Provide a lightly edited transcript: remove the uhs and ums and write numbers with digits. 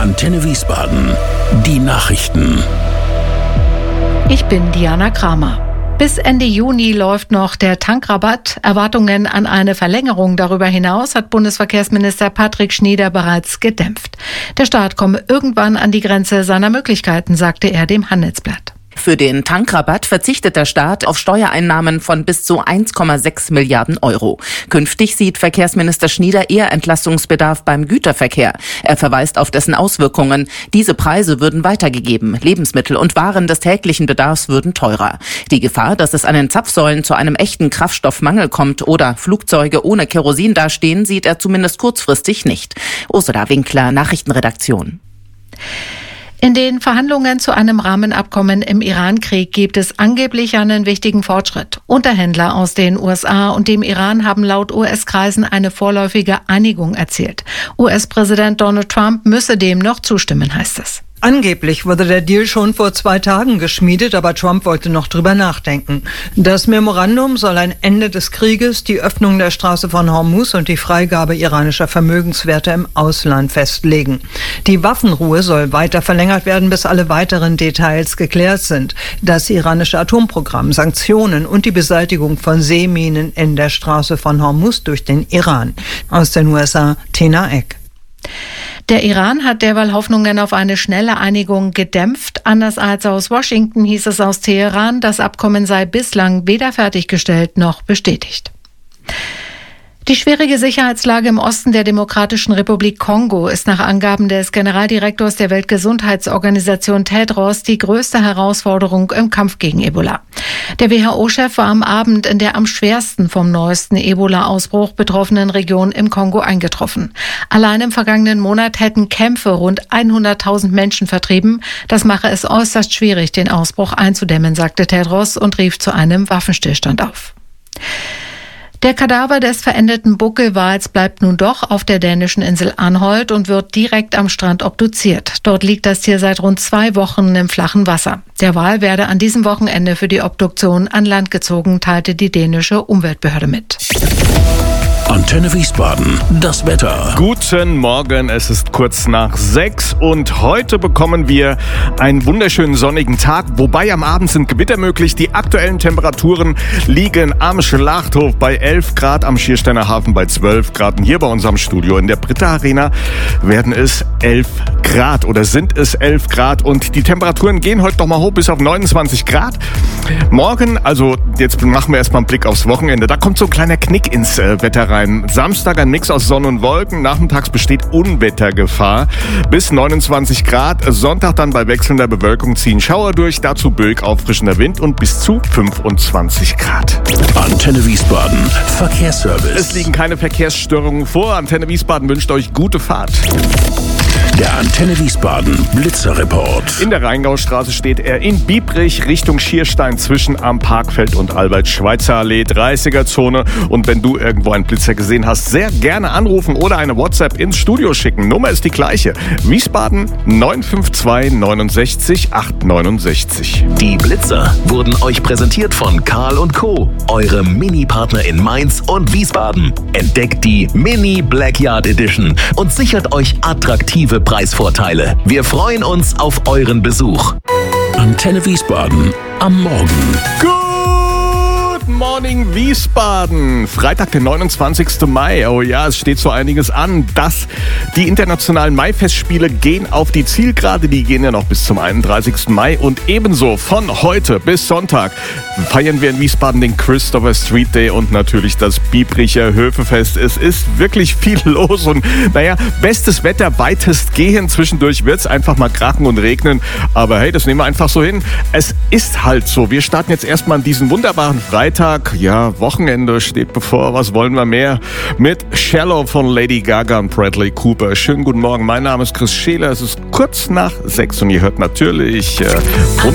Antenne Wiesbaden. Die Nachrichten. Ich bin Diana Kramer. Bis Ende Juni läuft noch der Tankrabatt. Erwartungen an eine Verlängerung darüber hinaus hat Bundesverkehrsminister Patrick Schnyder bereits gedämpft. Der Staat komme irgendwann an die Grenze seiner Möglichkeiten, sagte er dem Handelsblatt. Für den Tankrabatt verzichtet der Staat auf Steuereinnahmen von bis zu 1,6 Milliarden Euro. Künftig sieht Verkehrsminister Schnyder eher Entlastungsbedarf beim Güterverkehr. Er verweist auf dessen Auswirkungen. Diese Preise würden weitergegeben. Lebensmittel und Waren des täglichen Bedarfs würden teurer. Die Gefahr, dass es an den Zapfsäulen zu einem echten Kraftstoffmangel kommt oder Flugzeuge ohne Kerosin dastehen, sieht er zumindest kurzfristig nicht. Ursula Winkler, Nachrichtenredaktion. In den Verhandlungen zu einem Rahmenabkommen im Iran-Krieg gibt es angeblich einen wichtigen Fortschritt. Unterhändler aus den USA und dem Iran haben laut US-Kreisen eine vorläufige Einigung erzielt. US-Präsident Donald Trump müsse dem noch zustimmen, heißt es. Angeblich wurde der Deal schon vor 2 Tagen geschmiedet, aber Trump wollte noch drüber nachdenken. Das Memorandum soll ein Ende des Krieges, die Öffnung der Straße von Hormuz und die Freigabe iranischer Vermögenswerte im Ausland festlegen. Die Waffenruhe soll weiter verlängert werden, bis alle weiteren Details geklärt sind. Das iranische Atomprogramm, Sanktionen und die Beseitigung von Seeminen in der Straße von Hormuz durch den Iran. Aus den USA, Tina Eck. Der Iran hat derweil Hoffnungen auf eine schnelle Einigung gedämpft. Anders als aus Washington hieß es aus Teheran, das Abkommen sei bislang weder fertiggestellt noch bestätigt. Die schwierige Sicherheitslage im Osten der Demokratischen Republik Kongo ist nach Angaben des Generaldirektors der Weltgesundheitsorganisation Tedros die größte Herausforderung im Kampf gegen Ebola. Der WHO-Chef war am Abend in der am schwersten vom neuesten Ebola-Ausbruch betroffenen Region im Kongo eingetroffen. Allein im vergangenen Monat hätten Kämpfe rund 100.000 Menschen vertrieben. Das mache es äußerst schwierig, den Ausbruch einzudämmen, sagte Tedros und rief zu einem Waffenstillstand auf. Der Kadaver des verendeten Buckelwals bleibt nun doch auf der dänischen Insel Anholt und wird direkt am Strand obduziert. Dort liegt das Tier seit rund 2 Wochen im flachen Wasser. Der Wal werde an diesem Wochenende für die Obduktion an Land gezogen, teilte die dänische Umweltbehörde mit. Antenne Wiesbaden, das Wetter. Guten Morgen, es ist kurz nach 6 und heute bekommen wir einen wunderschönen sonnigen Tag, wobei am Abend sind Gewitter möglich. Die aktuellen Temperaturen liegen am Schlachthof bei 11 Grad, am Schiersteiner Hafen bei 12 Grad und hier bei uns am Studio in der Britta Arena werden es 11 Grad oder sind es 11 Grad und die Temperaturen gehen heute noch mal hoch bis auf 29 Grad. Morgen, also jetzt machen wir erstmal einen Blick aufs Wochenende, da kommt so ein kleiner Knick ins Wetter rein. Samstag ein Mix aus Sonne und Wolken. Nachmittags besteht Unwettergefahr. Bis 29 Grad. Sonntag dann bei wechselnder Bewölkung ziehen Schauer durch. Dazu böig auffrischender Wind und bis zu 25 Grad. Antenne Wiesbaden, Verkehrsservice. Es liegen keine Verkehrsstörungen vor. Antenne Wiesbaden wünscht euch gute Fahrt. Der Antenne Wiesbaden Blitzerreport. In der Rheingaustraße steht er in Biebrich Richtung Schierstein zwischen am Parkfeld und Albert-Schweitzer-Allee, 30er-Zone. Und wenn du irgendwo einen Blitzer gesehen hast, sehr gerne anrufen oder eine WhatsApp ins Studio schicken. Nummer ist die gleiche. Wiesbaden 952 69 869. Die Blitzer wurden euch präsentiert von Karl & Co., eure Mini-Partner in Mainz und Wiesbaden. Entdeckt die Mini Blackyard Edition und sichert euch attraktive Preisvorteile. Wir freuen uns auf euren Besuch. Antenne Wiesbaden am Morgen. Good Morning Wiesbaden. Freitag, der 29. Mai. Oh ja, es steht so einiges an. Die internationalen Maifestspiele gehen auf die Zielgerade. Die gehen ja noch bis zum 31. Mai. Und ebenso von heute bis Sonntag feiern wir in Wiesbaden den Christopher Street Day und natürlich das Biebricher Höfefest. Es ist wirklich viel los und bestes Wetter weitestgehend. Zwischendurch wird es einfach mal krachen und regnen. Aber hey, das nehmen wir einfach so hin. Es ist halt so. Wir starten jetzt erstmal an diesen wunderbaren Freitag. Ja, Wochenende steht bevor. Was wollen wir mehr? Mit Shallow von Lady Gaga und Bradley Cooper. Schönen guten Morgen. Mein Name ist Chris Scheler. Es ist kurz nach 6 und ihr hört natürlich